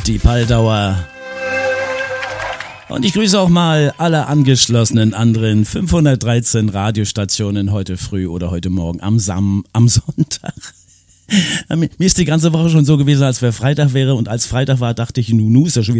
Die Paldauer. Und ich grüße auch mal alle angeschlossenen anderen 513 Radiostationen heute früh oder heute Morgen am Sonntag. Mir ist die ganze Woche schon so gewesen, als wäre Freitag wäre, und als Freitag war, dachte ich, nu ist ja schon wieder